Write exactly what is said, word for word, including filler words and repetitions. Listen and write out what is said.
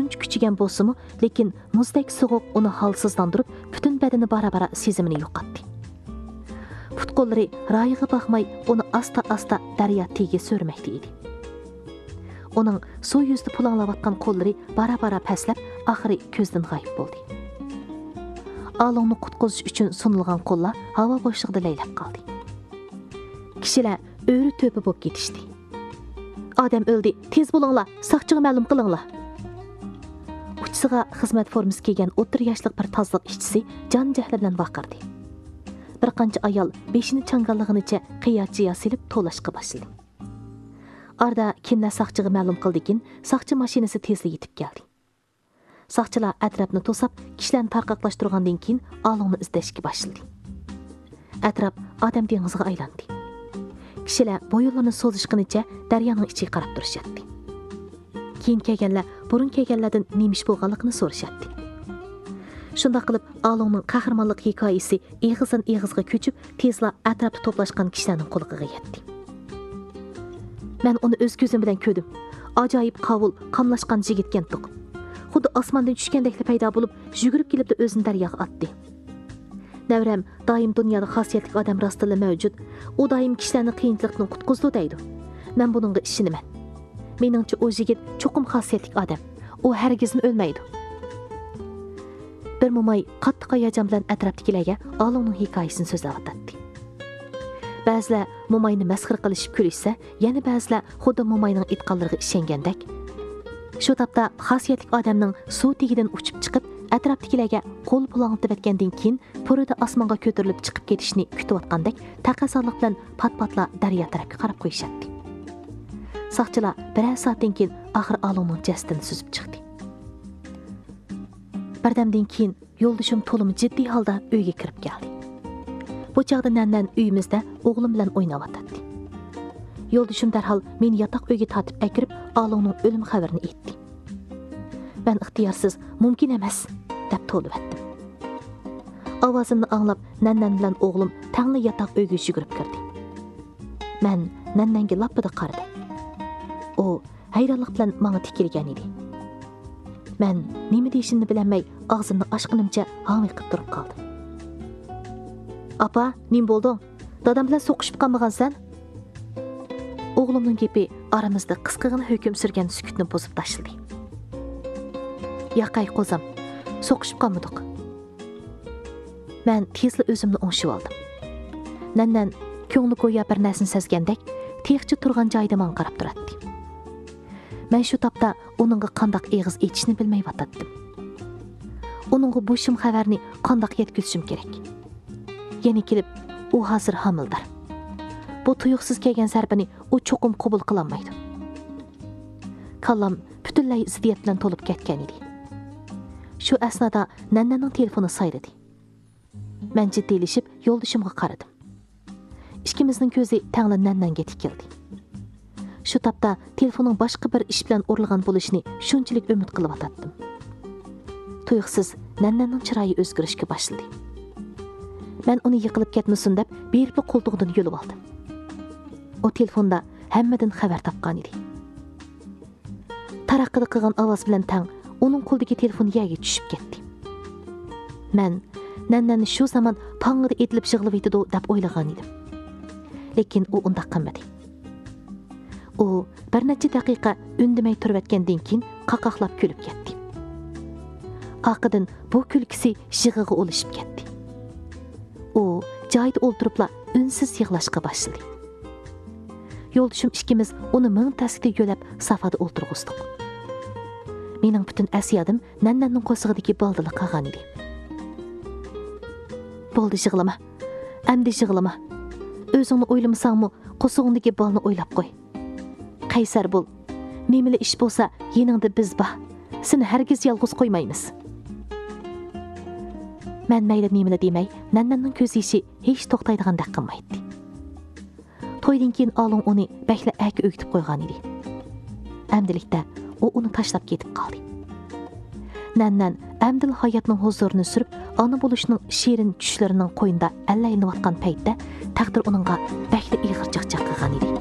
shuncha kuchigan bo'lsa-mu, lekin muzdek sovuq uni halsizlantirib, butun badani bara-bara sezimini yo'qotdi. Put-qo'llari rayiga baxmay, uni asta-asta daryo tagiga so'rmoqda edi. Uning suv yuzida pulanglayotgan qo'llari bara-bara pastlab, oxiri ko'zdan g'oyib bo'ldi. Alongni qutqizish uchun sunilgan qo'llar havo bo'shlig'ida laylab qoldi. Kishilar o'ri to'pi bo'lib ketishdi. Odam o'ldi, tez bo'linglar, saqchiga ma'lum qilinglar. Uchisiga xizmat formasi kiygan o'ttir yoshli bir tozliq ishchisi jon jahli bilan vaqirdi. Bir qancha ayol beshini changallig'icha qiyochiya silib to'lashga boshladi. Arda kimlar saqchiga ma'lum qildikin, saqchi mashinasi tezda yetib keldi. Saqchilar atrofni to'sab, kishilarni tarqoqlashtirgandan keyin Alongni izlashga boshladi. Atrof odam dengiziga aylandi. Kishilar bo'yinlarini so'zishganicha daryoning ichiga qarab turishyapti. Keyin kelganlar burun kelganlardan nemish bo'lganligini so'rashyapti. Shunda qilib Alongning qahramonlik hikoyasi eg'izdan eg'izga ko'chib, tezla atrofda to'plashgan kishilarning quloqiga yetdi. Men uni o'z ko'zim bilan ko'rdim. Ajoyib qavul, qamlashgan yigitgan to'q. Xuddi osmondan tushgandek paydo bo'lib, yugurib kelib o'zini daryoga otdi. Davram doim dunyoda xosiyatli odam rostila mavjud. U doim kishilarni qiyinchilikdan qutqizdi deydi. Men buningga ishonaman. Meningcha u yigit cho'qim xosiyatli odam. U hargizmi o'lmaydi. Bir mo'may qattiq hayajon bilan atrofdagilarga Alongning hikoyasini so'zlab o'tdi. Ba'zilar mo'mayni masxir qilishib kulishsa, yana ba'zilar xuddi mo'mayning itqonlariga ishongandek. Shu topda xosiyatli odamning suv tagidan uchib chiqib, atrofdagilarga qo'l pulangitib o'tgandan keyin purida osmonga ko'tarilib chiqib ketishni kutayotgandek, taqasorlik bilan pat-patla daryo tarafga qarab qo'yishadi. Saqchilar birer soatdan keyin oxir Alongning jasadini suzib chiqdi. Birdamdan keyin yo'ldashim to'lim jiddiy holda uyga kirib keldi. Bu chaqda nandan uyimizda o'g'lim bilan o'ynab o'tadi. Yo'ldashim darhol meni yotoq uyga tortib akirib, Alongning o'lim xabarini aytdi. Men ixtiyorsiz, mumkin emas, deb to'lib etdim. Ovozimni anglab, nandan bilan o'g'lim tangli yotoq uyga yugurib kirdi. Men nannanga lapida qaradim. U hayronlik bilan menga tikilgan edi. Men nima deyishimni bilmay, og'zimni ochganimcha hamiqib turib qoldim. Apa, nim bo'lding? Dadam bilan so'qishib qolmagansan? O'g'limning gapi aramizda qisqagina hukm surgan sukutni buzib tashladi. Yaqay qo'zim, so'qishib qolmadik. Men tezla o'zimni o'ngshib oldim. Nandan ko'ngli go'yo bir narsani sezgandek, teqchi turgan joyida men qarab turardi. Men shu topda uningga qandoq eg'iz etishni bilmay yotardim. Uningga bu shim xabarni qandoq yetkazishim kerak. Yana kelib, u hozir homildor. Bu tuyuqsiz kelgan zarbani u cho'qim qabul qila olmaydi. Kallam butunlay ziddiyat bilan to'lib ketgan edi. Shu asnoda nannaning telefoni sayradi. Men jiddiylashib yo'ldashimga qaradim. Ikkimizning ko'zi tangli nannanga tikildi. Shu topda telefoning boshqa bir ish bilan urilgan bo'lishini shunchalik umid qilib o'tdim. Tuyuqsiz nannaning chiroyi o'zgarishga boshladi. Men uni yiqilib ketmasin deb berib qo'ltig'idan yo'lib oldim. O telefonda hammadan xabar topgan edi. Taraqqida qilgan ovoz bilan tang uning qo'lidagi telefon yerga tushib ketdi. Men nannani shu zamon pang'ida etilib yig'ilib yetdi deb o'ylagan edim. Lekin u undaq qilmadi. U bir necha daqiqa undamay turib o'tgandan keyin qaqoqlab kulib ketdi. Oqidan bu kulkisi yig'iga olishib ketdi. U joyida o'ltiribla unsiz yig'lashga boshladi. Yo'ldashim ikkimiz uni ming tasqida yo'lab safada o'ltirg'izdik. Mening butun asiyadim nannanning qo'sig'idagi baldili qolgan edi. Bo'ldi, yig'lama. Endi yig'lama. O'zingni o'ylamasangmi, qo'sig'ingdagi balni o'ylab qo'y. Qaysar bo'l. Nemili ish bo'lsa, yeningda biz bor. Seni hargiz yolg'iz qo'ymaymiz. Men mayli nemini demay, nannanning ko'z yoshi hech to'xtaydigandek qilmaydi. To'ydan keyin Along uni bakla aka o'gitib qo'ygan edi. Amdilikda u uni tashlab ketib qoldi. Nannan amdil hayotning huzurini surib, ona bo'lishning shirin tushlarining qo'yinda allaylanayotgan paytda taqdir uningga bakla ig'ir chaqchaq qilgan edi.